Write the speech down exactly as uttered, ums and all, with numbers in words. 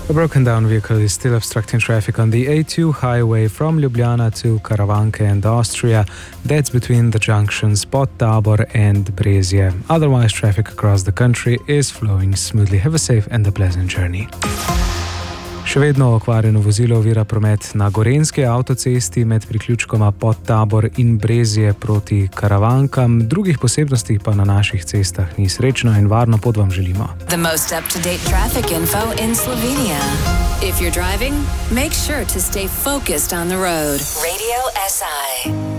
A broken down vehicle is still obstructing traffic on the A two highway from Ljubljana to Karavanke and Austria. That's between the junctions Podtabor and Brezje. Otherwise, traffic across the country is flowing smoothly. Have a safe and a pleasant journey. Še vedno okvarjeno vozilo ovira promet na Gorenjski avtocesti med priključkoma Podtabor in Brezje proti Karavankam. Drugih posebnosti pa na naših cestah ni. Srečno in varno pot vam želimo. The most up-to-date traffic info in Slovenia. If you're driving, make sure to stay focused on the road. Radio S I.